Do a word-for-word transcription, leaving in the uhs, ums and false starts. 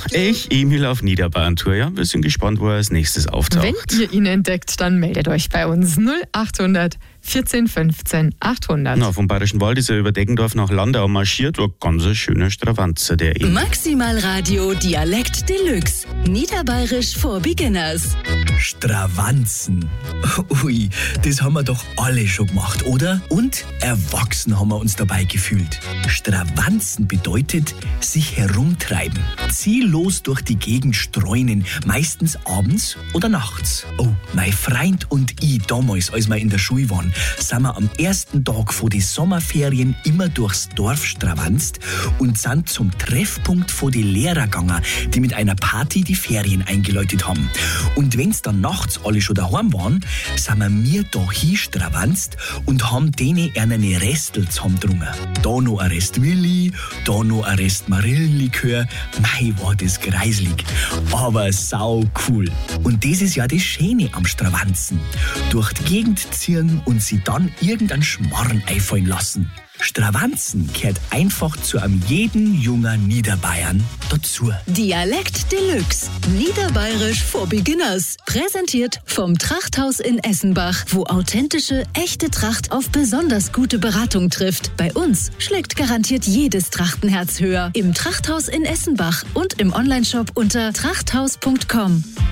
Ich, Emil auf Niederbayern-Tour. Ja, wir sind gespannt, wo er als nächstes auftaucht. Wenn ihr ihn entdeckt, dann meldet euch bei uns null achthundert vierzehn fünfzehn achthundert. Na, vom Bayerischen Wald ist er über Deggendorf nach Landau marschiert. War ganz ein schöner Stravanzer, der Emil. Maximal Radio Dialekt Deluxe. Niederbayerisch for Beginners. Stravanzen. Ui, das haben wir doch alle schon gemacht, oder? Und erwachsen haben wir uns dabei gefühlt. Stravanzen bedeutet sich herumtreiben. Ziellos durch die Gegend streunen, meistens abends oder nachts. Oh, mein Freund und ich damals, als wir in der Schule waren, sind wir am ersten Tag vor die Sommerferien immer durchs Dorf stravanzt und sind zum Treffpunkt vor die Lehrer gegangen, die mit einer Party die Ferien eingeläutet haben. Und wenn's dann nachts alle schon daheim waren, sind wir mir da hinstravanzt und haben denen eine Restel zusammendrungen. Da noch ein Rest Willi, da noch ein Rest Marillenlikör. Mei, war das greislig, aber sau cool. Und das ist ja das Schöne am Stravanzen. Durch die Gegend ziehen und sie dann irgendeinen Schmarrn einfallen lassen. Stravanzen gehört einfach zu einem jeden jungen Niederbayern dazu. Dialekt Deluxe. Niederbayerisch for Beginners. Präsentiert vom Trachthaus in Essenbach, wo authentische, echte Tracht auf besonders gute Beratung trifft. Bei uns schlägt garantiert jedes Trachtenherz höher. Im Trachthaus in Essenbach und im Onlineshop unter trachthaus punkt com.